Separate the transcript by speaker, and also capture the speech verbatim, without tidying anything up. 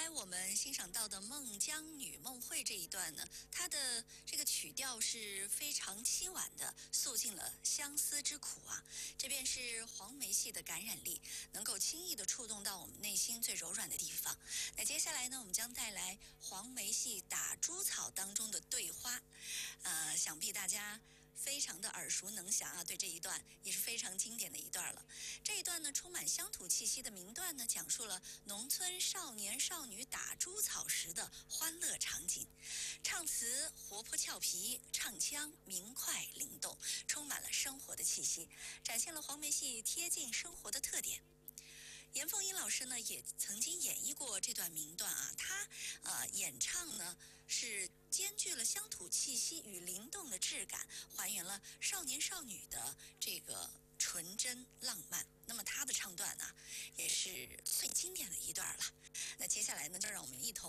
Speaker 1: 我们欣赏到的《孟姜女梦会》这一段呢，它的这个曲调是非常凄婉的，诉尽了相思之苦啊。这便是黄梅戏的感染力，能够轻易的触动到我们内心最柔软的地方。那接下来呢，我们将带来黄梅戏打猪草当中的对花，呃，想必大家非常的耳熟能详啊，对这一段也是非常经典的一段了。这一段呢，充满乡土气息的名段呢，讲述了农村少年少女打猪草时的欢乐场景。唱词活泼俏皮，唱腔明快灵动，充满了生活的气息，展现了黄梅戏贴近生活的特点。严凤英老师呢，也曾经演绎过这段名段啊，她呃演唱呢是兼具了乡土气息与灵动的质感，还原了少年少女的这个纯真浪漫。那么她的唱段呢，也是最经典的一段了。那接下来呢，就让我们一同